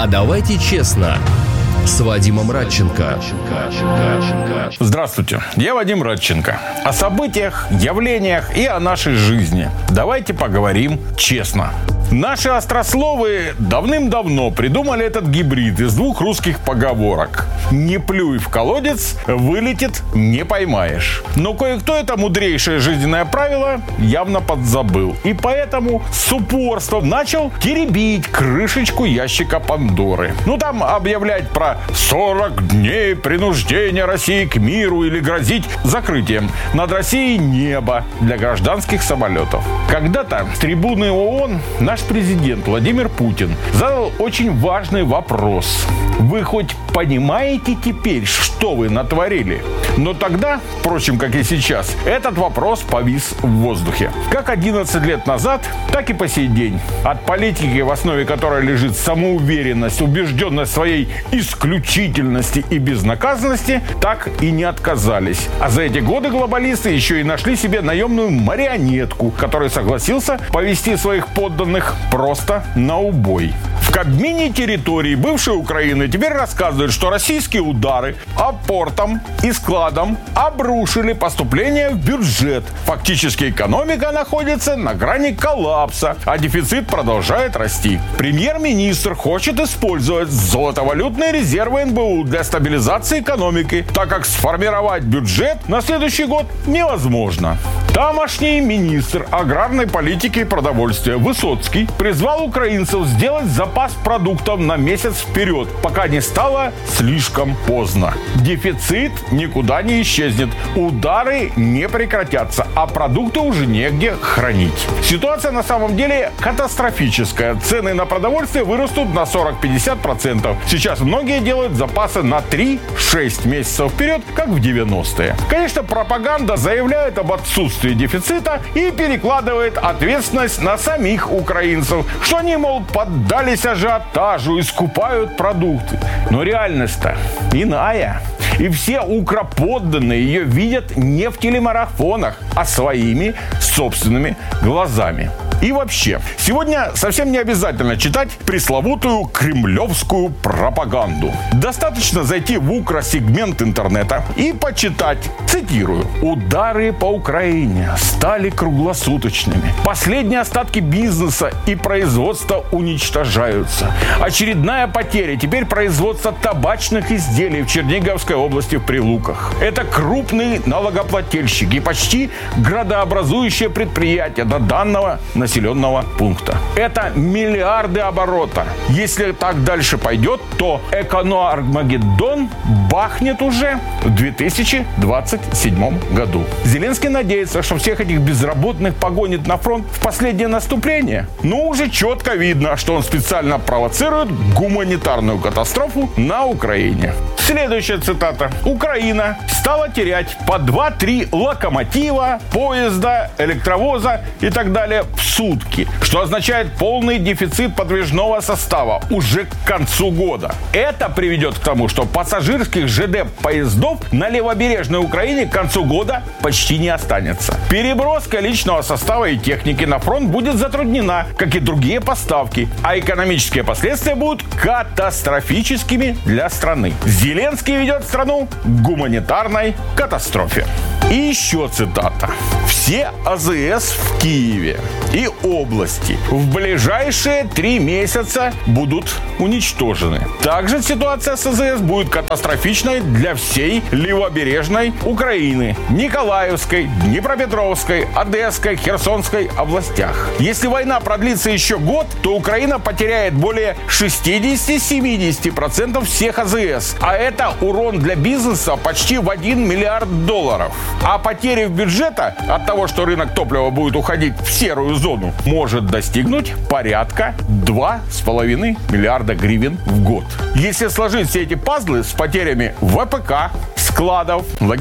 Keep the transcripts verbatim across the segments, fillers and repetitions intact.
А давайте честно. С Вадимом Радченко. Здравствуйте, я Вадим Радченко. О событиях, явлениях и о нашей жизни. Давайте поговорим честно. Наши острословы давным-давно придумали этот гибрид из двух русских поговорок. «Не плюй в колодец, вылетит, не поймаешь». Но кое-кто это мудрейшее жизненное правило явно подзабыл. И поэтому с упорством начал теребить крышечку ящика Пандоры. Ну там объявлять про сорок дней принуждения России к миру или грозить закрытием над Россией неба для гражданских самолетов. Когда-то с трибуны ООН наш президент Владимир Путин задал очень важный вопрос. Вы хоть понимаете теперь, что вы натворили? Но тогда, впрочем, как и сейчас, этот вопрос повис в воздухе. Как одиннадцать лет назад, так и по сей день. От политики, в основе которой лежит самоуверенность, убежденность своей исключительности и безнаказанности, так и не отказались. А за эти годы глобалисты еще и нашли себе наемную марионетку, который согласился повести своих подданных просто на убой. В Кабмине территории бывшей Украины теперь рассказывают, что российские удары по портам и складам обрушили поступления в бюджет. Фактически экономика находится на грани коллапса, а дефицит продолжает расти. Премьер-министр хочет использовать золотовалютные резервы эн бэ у для стабилизации экономики, так как сформировать бюджет на следующий год невозможно. Тамошний министр аграрной политики и продовольствия Высоцкий призвал украинцев сделать запас продуктов на месяц вперед, пока не стало слишком поздно. Дефицит никуда не исчезнет, удары не прекратятся, а продукты уже негде хранить. Ситуация на самом деле катастрофическая. Цены на продовольствие вырастут на сорок-пятьдесят процентов. Сейчас многие делают запасы на три-шесть месяцев вперед, как в девяностые. Конечно, пропаганда заявляет об отсутствии дефицита и перекладывает ответственность на самих украинцев, что они, мол, поддались ажиотажу и скупают продукты. Но реальность-то иная. И все укроподданные ее видят не в телемарафонах, а своими собственными глазами. И вообще, сегодня совсем не обязательно читать пресловутую кремлевскую пропаганду. Достаточно зайти в укросегмент интернета и почитать, цитирую: «Удары по Украине стали круглосуточными. Последние остатки бизнеса и производства уничтожаются. Очередная потеря. Теперь производство табачных изделий в Черниговской области в Прилуках. Это крупный налогоплательщик и почти градообразующее предприятие до данного населенного пункта. Это миллиарды оборота. Если так дальше пойдет, то Эконо-Армагеддон бахнет уже в две тысячи двадцать седьмом году. Зеленский надеется, что всех этих безработных погонит на фронт в последнее наступление. Но уже четко видно, что он специально провоцирует гуманитарную катастрофу на Украине. Следующая цитата. Украина стала терять по два-три локомотива, поезда, электровоза и так далее в сутки, что означает полный дефицит подвижного состава уже к концу года. Это приведет к тому, что пассажирских жэ дэ поездов на левобережной Украине к концу года почти не останется. Переброска личного состава и техники на фронт будет затруднена, как и другие поставки, а экономические последствия будут катастрофическими для страны. Зеленский ведет страну к гуманитарной катастрофе. И еще цитата. Все а зэ эс в Киеве и области в ближайшие три месяца будут уничтожены. Также ситуация с а зэ эс будет катастрофичной для всей левобережной Украины, Николаевской, Днепропетровской, Одесской, Херсонской областях. Если война продлится еще год, то Украина потеряет более шестьдесят-семьдесят процентов всех а зэ эс, а это урон для бизнеса почти в один миллиард долларов. А потери в бюджета от того, что рынок топлива будет уходить в серую зону, может достигнуть порядка два с половиной миллиарда гривен в год. Если сложить все эти пазлы с потерями вэ пэ ка, складов, логистических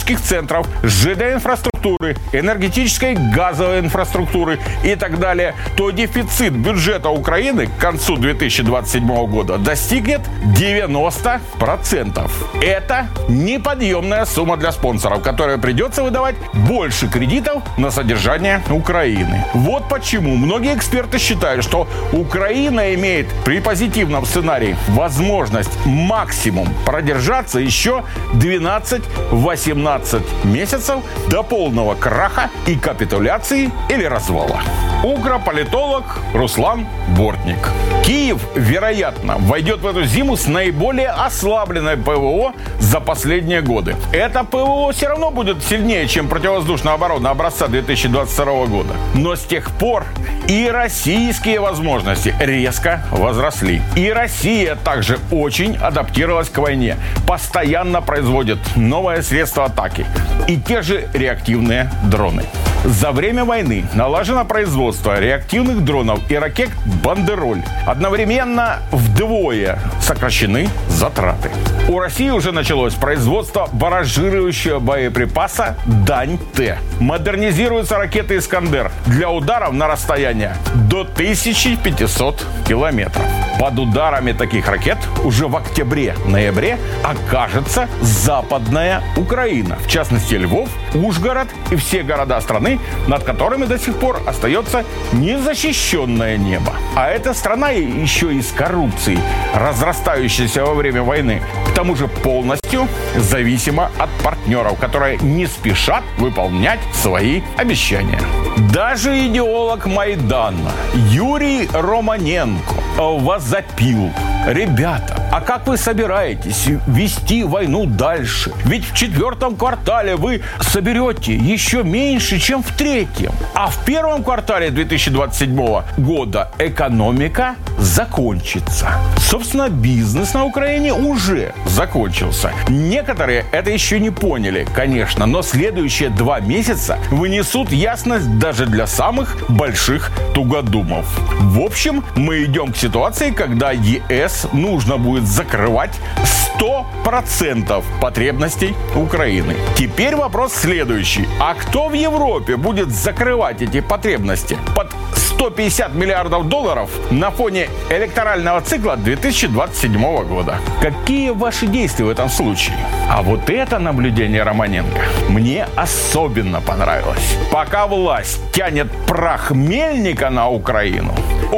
логистических центров, ЖД-инфраструктуры, энергетической газовой инфраструктуры и так далее, то дефицит бюджета Украины к концу две тысячи двадцать седьмого года достигнет девяноста процентов. Это неподъемная сумма для спонсоров, которая придется выдавать больше кредитов на содержание Украины. Вот почему многие эксперты считают, что Украина имеет при позитивном сценарии возможность максимум продержаться еще двенадцать-восемнадцать месяцев до полного краха и капитуляции или развала. Укрополитолог Руслан Бортник. Киев, вероятно, войдет в эту зиму с наиболее ослабленной ПВО за последние годы. Это ПВО все равно будет сильнее, чем противовоздушная оборона образца две тысячи двадцать второго года. Но с тех пор и российские возможности резко возросли. И Россия также очень адаптировалась к войне. Постоянно производит новые средства атаки. И те же реактивные дроны. За время войны налажено производство реактивных дронов и ракет «Бандероль». Одновременно вдвое сокращены затраты. У России уже началось производство барражирующего боеприпаса «Дань-Т». Модернизируются ракеты «Искандер» для ударов на расстояние до тысячи пятисот километров. Под ударами таких ракет уже в октябре-ноябре окажется Западная Украина, в частности Львов, Ужгород и все города страны, над которыми до сих пор остается незащищенное небо. А эта страна еще и с коррупцией, разрастающейся во время войны, к тому же полностью зависима от партнеров, которые не спешат выполнять свои обещания. Даже идеолог Майдана Юрий Романенко возопил: ребята, а как вы собираетесь вести войну дальше? Ведь в четвертом квартале вы соберете еще меньше, чем в третьем. А в первом квартале две тысячи двадцать седьмого года экономика закончится. Собственно, бизнес на Украине уже закончился. Некоторые это еще не поняли, конечно, но следующие два месяца вынесут ясность даже для самых больших тугодумов. В общем, мы идем к ситуации, когда ЕС нужно будет закрывать сто процентов потребностей Украины. Теперь вопрос следующий. А кто в Европе будет закрывать эти потребности под сто пятьдесят миллиардов долларов на фоне электорального цикла две тысячи двадцать седьмого года? Какие ваши действия в этом случае? А вот это наблюдение Романенко мне особенно понравилось. Пока власть тянет прах мельника на Украину,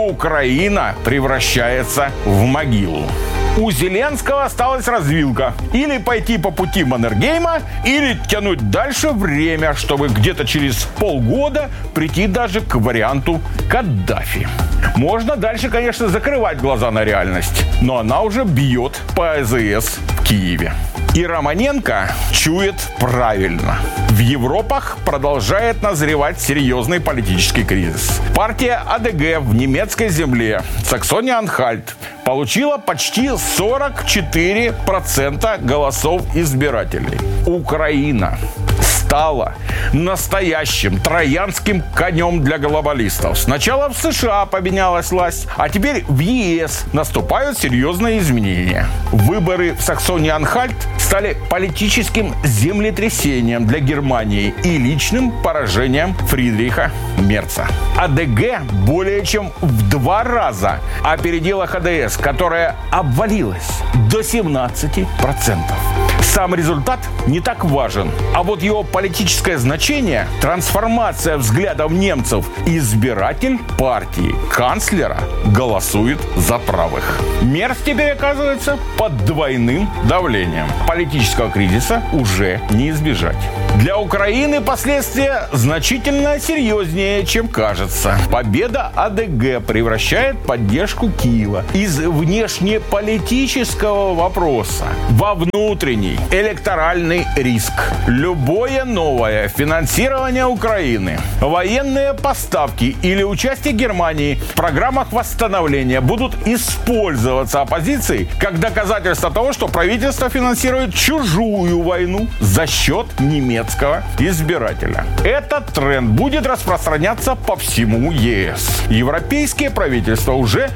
Украина превращается в могилу. У Зеленского осталась развилка. Или пойти по пути Маннергейма, или тянуть дальше время, чтобы где-то через полгода прийти даже к варианту Каддафи. Можно дальше, конечно, закрывать глаза на реальность, но она уже бьет по АЗС в Киеве. И Романенко чует правильно. В Европах продолжает назревать серьезный политический кризис. Партия АДГ в немецкой земле, Саксония-Анхальт, получила почти сорок четыре процента голосов избирателей. Украина стала настоящим троянским конем для глобалистов. Сначала в США поменялась власть, а теперь в ЕС наступают серьезные изменения. Выборы в Саксонии-Анхальт стали политическим землетрясением для Германии и личным поражением Фридриха Мерца. АДГ более чем в два раза опередила ХДС, которая обвалилась до семнадцати процентов. Сам результат не так важен, а вот его политическое значение, трансформация взглядов немцев, избиратель партии канцлера голосует за правых. Мерц теперь оказывается под двойным давлением. Политического кризиса уже не избежать. Для Украины последствия значительно серьезнее, чем кажется. Победа АДГ превращает поддержку Киева из внешнеполитического вопроса во внутренний электоральный риск. Любое новое финансирование Украины, военные поставки или участие Германии в программах восстановления будут использоваться оппозицией как доказательство того, что правительство финансирует чужую войну за счет немецкого избирателя. Этот тренд будет распространяться по всему ЕС. Европейские правительства уже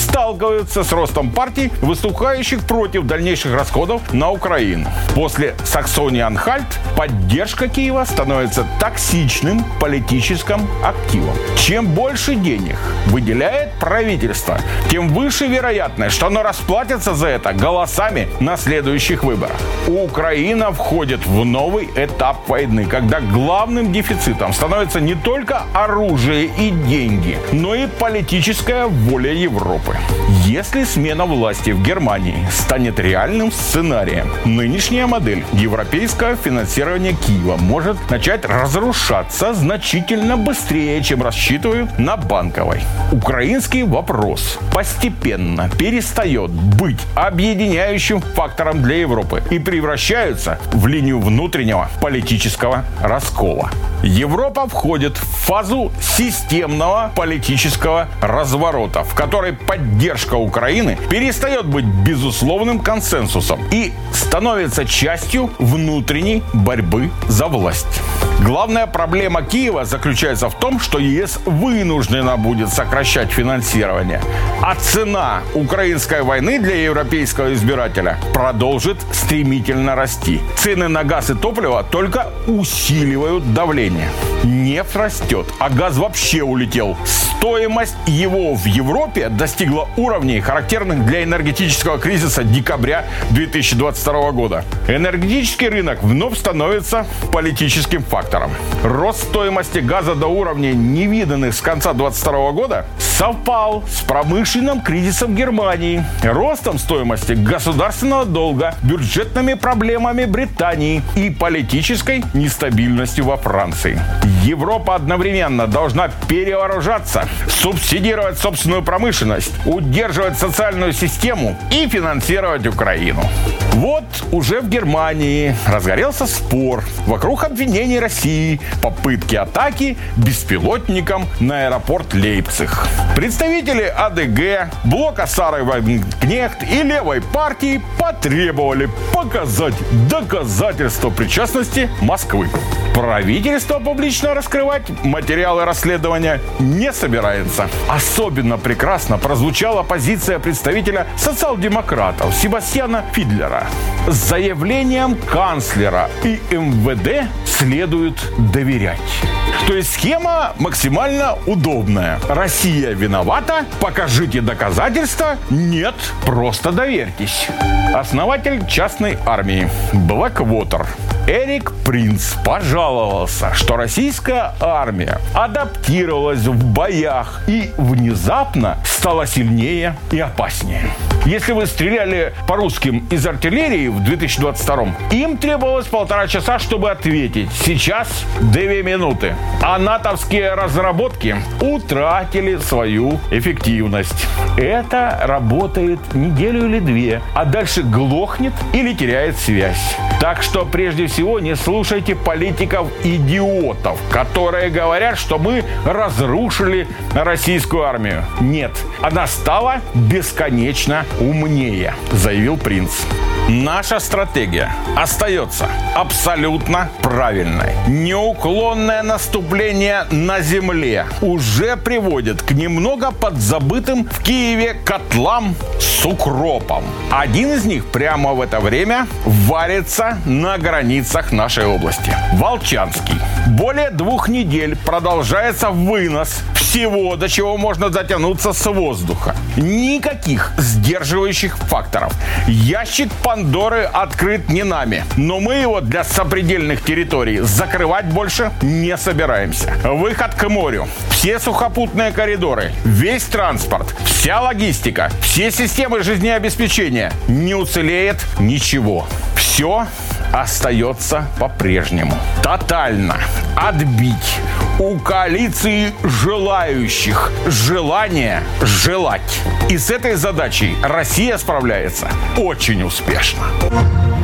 сталкиваются с ростом партий, выступающих против дальнейших расходов на Украину. После Саксонии-Анхальт поддержка Киева становится токсичным политическим активом. Чем больше денег выделяет правительство, тем выше вероятность, что оно расплатится за это голосами на следующих выборах. Украина входит в новый этап войны, когда главным дефицитом становится не только оружие и деньги, но и политическая воля Европы. Если смена власти в Германии станет реальным сценарием, нынешняя модель европейского финансирования Киева может начать разрушаться значительно быстрее, чем рассчитывают на Банковой. Украинский вопрос постепенно перестает быть объединяющим фактором для Европы и превращается в линию внутреннего политического раскола. Европа входит в фазу системного политического разворота, в которой поддержка Украины перестает быть безусловным консенсусом и становится частью внутренней борьбы за власть. Главная проблема Киева заключается в том, что ЕС вынуждена будет сокращать финансирование, а цена украинской войны для европейского избирателя продолжит стремительно расти. Цены на газ и топливо только усиливают давление. Нефть растет, а газ вообще улетел. Стоимость его в Европе достигла уровней, характерных для энергетического кризиса декабря две тысячи двадцать второго года. Энергетический рынок вновь становится политическим фактором. Рост стоимости газа до уровней, невиданных с конца двадцать второго года, совпал с промышленным кризисом Германии, ростом стоимости государственного долга, бюджетными проблемами Британии и политической нестабильностью во Франции. Европа одновременно должна перевооружаться, субсидировать собственную промышленность, удерживать социальную систему и финансировать Украину. Вот уже в Германии разгорелся спор вокруг обвинений России в попытке атаки беспилотником на аэропорт Лейпциг. Представители АДГ, блока Сары Вагнеркнехт и левой партии потребовали показать доказательства причастности Москвы. Правительство публично раскрывать материалы расследования не собирается. Особенно прекрасно прозвучала позиция представителя социал-демократов Себастьяна Фидлера. С заявлением канцлера и эм вэ дэ следует доверять. То есть схема максимально удобная. Россия виновата, покажите доказательства, нет, просто доверьтесь. Основатель частной армии Blackwater Эрик Принц пожаловался, что российская армия адаптировалась в боях и внезапно стала сильнее и опаснее. Если вы стреляли по русским из артиллерии в две тысячи двадцать втором, им требовалось полтора часа, чтобы ответить. Сейчас две минуты. А натовские разработки утратили свою эффективность. Это работает неделю или две, а дальше глохнет или теряет связь. Так что прежде всего не слушайте политиков-идиотов, которые говорят, что мы разрушили российскую армию. Нет, она стала бесконечно умнее, заявил Принц. Наша стратегия остается абсолютно правильной. Неуклонное наступление на земле уже приводит к немного подзабытым в Киеве котлам с укропом. Один из них прямо в это время варится на границах нашей области. Волчанский. Более двух недель продолжается вынос всего, до чего можно дотянуться с воздуха. Никаких сдерживающих факторов. Ящик Пандоры открыт не нами, но мы его для сопредельных территорий закрывать больше не собираемся. Выход к морю, все сухопутные коридоры, весь транспорт, вся логистика, все системы жизнеобеспечения. Не уцелеет ничего. Все остается по-прежнему. Тотально отбить у коалиции желающих желание желать. И с этой задачей Россия справляется очень успешно.